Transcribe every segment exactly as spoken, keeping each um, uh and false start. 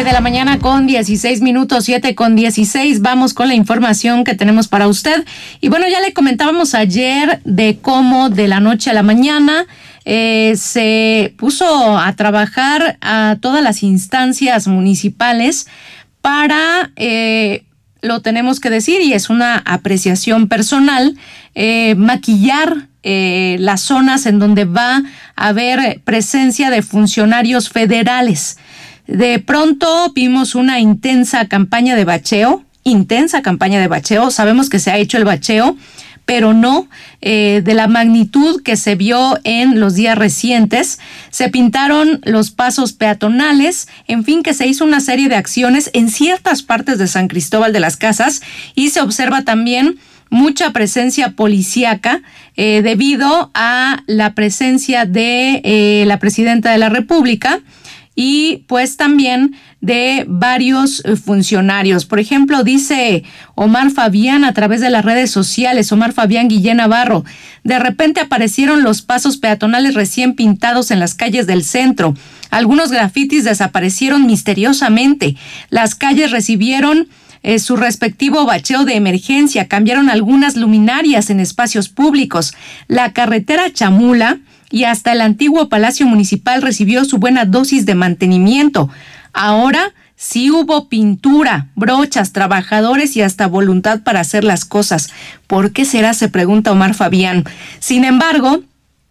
de la mañana con dieciséis minutos, siete con dieciséis. Vamos con la información que tenemos para usted. Y bueno, ya le comentábamos ayer de cómo de la noche a la mañana eh, se puso a trabajar a todas las instancias municipales para, eh, lo tenemos que decir y es una apreciación personal, eh, maquillar eh, las zonas en donde va a haber presencia de funcionarios federales. De pronto vimos una intensa campaña de bacheo, intensa campaña de bacheo. Sabemos que se ha hecho el bacheo, pero no eh, de la magnitud que se vio en los días recientes. Se pintaron los pasos peatonales, en fin, que se hizo una serie de acciones en ciertas partes de San Cristóbal de las Casas y se observa también mucha presencia policíaca eh, debido a la presencia de eh, la presidenta de la República y pues también de varios funcionarios. Por ejemplo, dice Omar Fabián a través de las redes sociales, Omar Fabián Guillén Navarro, de repente aparecieron los pasos peatonales recién pintados en las calles del centro. Algunos grafitis desaparecieron misteriosamente. Las calles recibieron eh, su respectivo bacheo de emergencia, cambiaron algunas luminarias en espacios públicos. La carretera Chamula y hasta el antiguo Palacio Municipal recibió su buena dosis de mantenimiento. Ahora sí hubo pintura, brochas, trabajadores y hasta voluntad para hacer las cosas. ¿Por qué será?, se pregunta Omar Fabián. Sin embargo,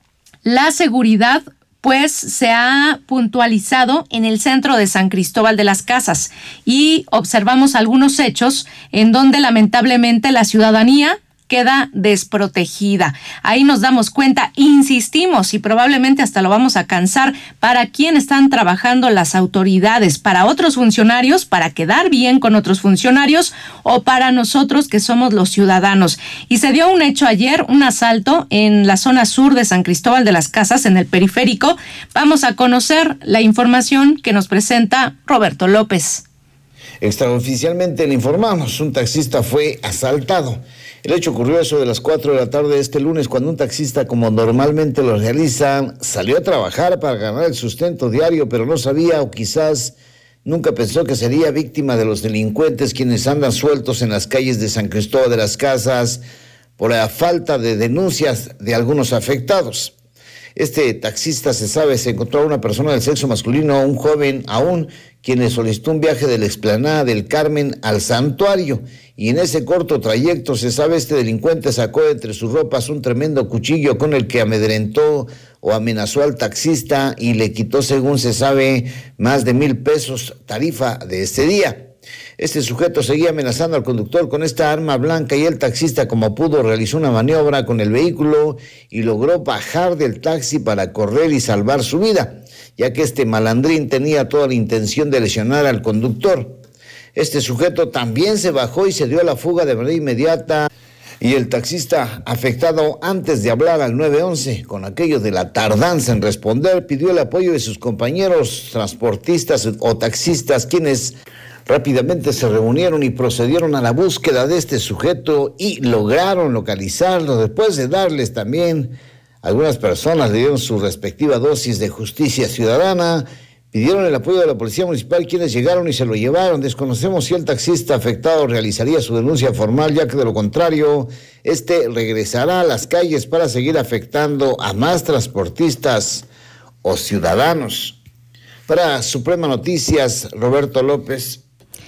la seguridad pues se ha puntualizado en el centro de San Cristóbal de las Casas y observamos algunos hechos en donde lamentablemente la ciudadanía queda desprotegida. Ahí nos damos cuenta, insistimos y probablemente hasta lo vamos a cansar, para quién están trabajando las autoridades, para otros funcionarios, para quedar bien con otros funcionarios o para nosotros que somos los ciudadanos. Y se dio un hecho ayer, un asalto en la zona sur de San Cristóbal de las Casas, en el periférico. Vamos a conocer la información que nos presenta Roberto López. Extraoficialmente le informamos, un taxista fue asaltado. El hecho ocurrió a eso de las cuatro de la tarde de este lunes, cuando un taxista, como normalmente lo realiza, salió a trabajar para ganar el sustento diario, pero no sabía o quizás nunca pensó que sería víctima de los delincuentes quienes andan sueltos en las calles de San Cristóbal de las Casas por la falta de denuncias de algunos afectados. Este taxista, se sabe, se encontró a una persona del sexo masculino, un joven aún, quien le solicitó un viaje de la explanada del Carmen al santuario. Y en ese corto trayecto, se sabe, este delincuente sacó de entre sus ropas un tremendo cuchillo con el que amedrentó o amenazó al taxista y le quitó, según se sabe, más de mil pesos tarifa de este día. Este sujeto seguía amenazando al conductor con esta arma blanca y el taxista, como pudo, realizó una maniobra con el vehículo y logró bajar del taxi para correr y salvar su vida, ya que este malandrín tenía toda la intención de lesionar al conductor. Este sujeto también se bajó y se dio a la fuga de manera inmediata, y el taxista, afectado antes de hablar al nueve once, con aquello de la tardanza en responder, pidió el apoyo de sus compañeros transportistas o taxistas, quienes rápidamente se reunieron y procedieron a la búsqueda de este sujeto y lograron localizarlo. Después de darles también, algunas personas le dieron su respectiva dosis de justicia ciudadana, pidieron el apoyo de la Policía Municipal, quienes llegaron y se lo llevaron. Desconocemos si el taxista afectado realizaría su denuncia formal, ya que de lo contrario, este regresará a las calles para seguir afectando a más transportistas o ciudadanos. Para Suprema Noticias, Roberto López.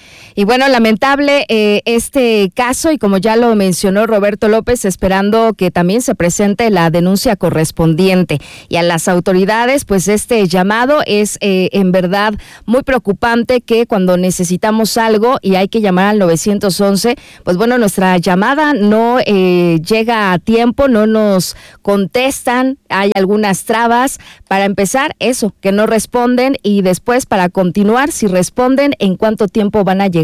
Y bueno, lamentable eh, este caso, y como ya lo mencionó Roberto López, esperando que también se presente la denuncia correspondiente. Y a las autoridades, pues este llamado es eh, en verdad muy preocupante, que cuando necesitamos algo y hay que llamar al nueve once, pues bueno, nuestra llamada no eh, llega a tiempo, no nos contestan, hay algunas trabas. Para empezar, eso, que no responden, y después para continuar, si responden, en cuánto tiempo van a llegar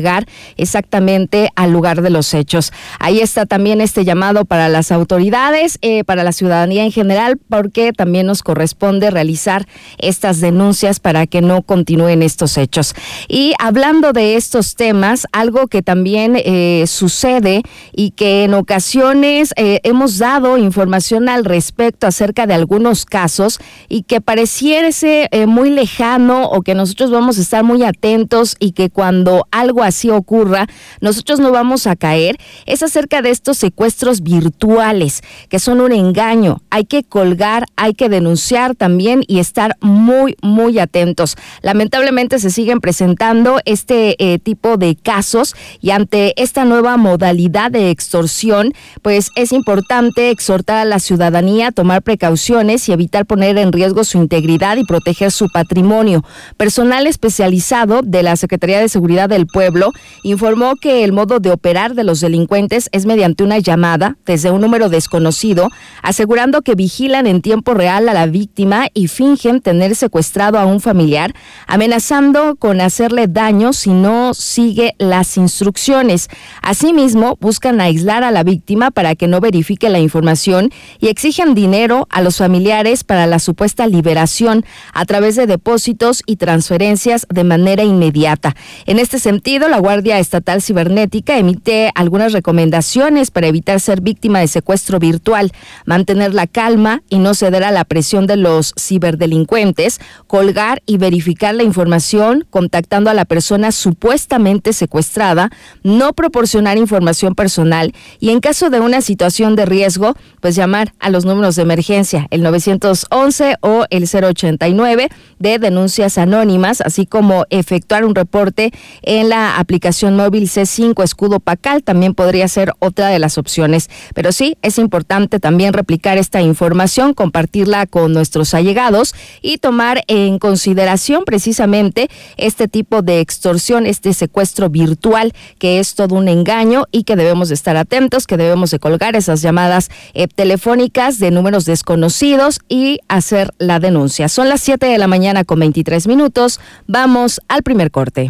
llegar exactamente al lugar de los hechos. Ahí está también este llamado para las autoridades, eh, para la ciudadanía en general, porque también nos corresponde realizar estas denuncias para que no continúen estos hechos. Y hablando de estos temas, algo que también eh, sucede y que en ocasiones eh, hemos dado información al respecto acerca de algunos casos y que pareciese eh, muy lejano o que nosotros vamos a estar muy atentos y que cuando algo así ocurra, nosotros no vamos a caer, es acerca de estos secuestros virtuales, que son un engaño. Hay que colgar, hay que denunciar también y estar muy, muy atentos. Lamentablemente se siguen presentando este eh, tipo de casos y ante esta nueva modalidad de extorsión, pues es importante exhortar a la ciudadanía a tomar precauciones y evitar poner en riesgo su integridad y proteger su patrimonio. Personal especializado de la Secretaría de Seguridad del Pueblo informó que el modo de operar de los delincuentes es mediante una llamada desde un número desconocido, asegurando que vigilan en tiempo real a la víctima y fingen tener secuestrado a un familiar, amenazando con hacerle daño si no sigue las instrucciones. Asimismo, buscan aislar a la víctima para que no verifique la información y exigen dinero a los familiares para la supuesta liberación a través de depósitos y transferencias de manera inmediata. En este sentido, la Guardia Estatal Cibernética emite algunas recomendaciones para evitar ser víctima de secuestro virtual, mantener la calma y no ceder a la presión de los ciberdelincuentes, colgar y verificar la información contactando a la persona supuestamente secuestrada, no proporcionar información personal y en caso de una situación de riesgo, pues llamar a los números de emergencia, el nueve once o el cero ochenta y nueve de denuncias anónimas, así como efectuar un reporte en la aplicación móvil C cinco Escudo Pacal, también podría ser otra de las opciones. Pero sí, es importante también replicar esta información, compartirla con nuestros allegados y tomar en consideración precisamente este tipo de extorsión, este secuestro virtual, que es todo un engaño y que debemos de estar atentos, que debemos de colgar esas llamadas eh, telefónicas de números desconocidos y hacer la denuncia. Son las siete de la mañana con veintitrés minutos. Vamos al primer corte.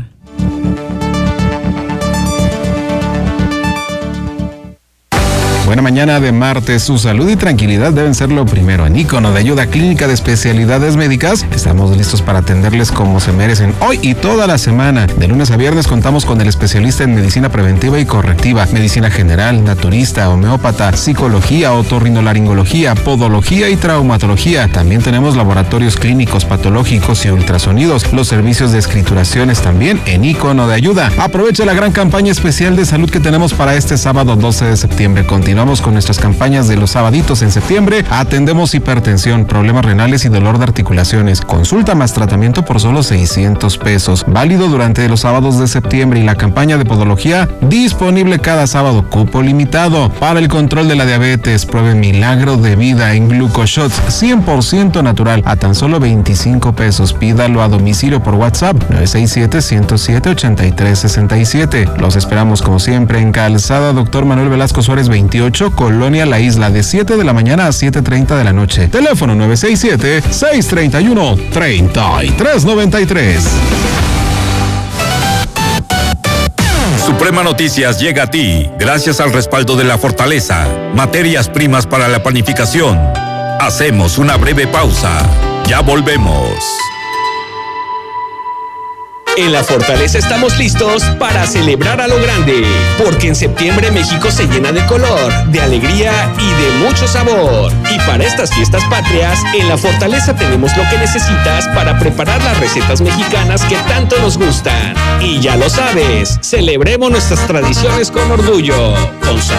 Buena mañana de martes. Su salud y tranquilidad deben ser lo primero. En Icono de Ayuda Clínica de Especialidades Médicas estamos listos para atenderles como se merecen hoy y toda la semana. De lunes a viernes contamos con el especialista en medicina preventiva y correctiva, medicina general, naturista, homeópata, psicología, otorrinolaringología, podología y traumatología. También tenemos laboratorios clínicos, patológicos y ultrasonidos. Los servicios de escrituraciones también en Icono de Ayuda. Aprovecha la gran campaña especial de salud que tenemos para este sábado doce de septiembre. Continuamos con nuestras campañas de los sabaditos en septiembre. Atendemos hipertensión, problemas renales y dolor de articulaciones. Consulta más tratamiento por solo seiscientos pesos. Válido durante los sábados de septiembre. Y la campaña de podología disponible cada sábado. Cupo limitado. Para el control de la diabetes, pruebe Milagro de Vida en Glucoshots cien por ciento natural a tan solo veinticinco pesos. Pídalo a domicilio por WhatsApp nueve seis siete, uno cero siete, ocho tres seis siete. Los esperamos como siempre en Calzada Doctor Manuel Velasco Suárez veintiocho, Colonia La Isla, de siete de la mañana a siete treinta de la noche. Teléfono nueve seis siete, seis tres uno, tres tres nueve tres. Suprema Noticias llega a ti gracias al respaldo de La Fortaleza, materias primas para la panificación. Hacemos una breve pausa. Ya volvemos. En La Fortaleza estamos listos para celebrar a lo grande, porque en septiembre México se llena de color, de alegría y de mucho sabor. Y para estas fiestas patrias, en La Fortaleza tenemos lo que necesitas para preparar las recetas mexicanas que tanto nos gustan. Y ya lo sabes, celebremos nuestras tradiciones con orgullo, con